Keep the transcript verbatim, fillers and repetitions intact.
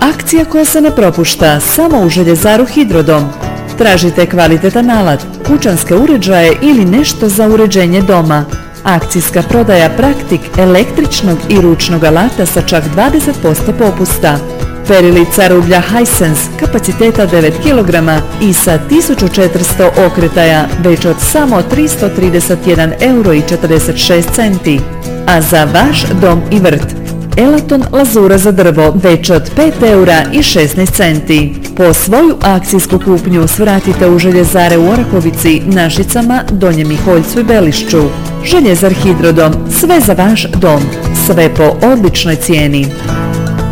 Akcija koja se ne propušta samo u Željezaru Hidrodom. Tražite kvalitetan alat, kućanske uređaje ili nešto za uređenje doma. Akcijska prodaja Praktik električnog i ručnog alata sa čak dvadeset posto popusta. Perilica rublja Hisense kapaciteta devet kilograma i sa tisuću četiristo okretaja već od samo tristo trideset jedan euro i četrdeset šest centi. A za vaš dom i vrt Elaton lazura za drvo već od pet eura i šesnaest centi. Po svoju akcijsku kupnju svratite u Željezare u Orahovici, Našicama, Donjem Miholjcu i Belišću. Željezar Hidrodom, sve za vaš dom, sve po odličnoj cijeni.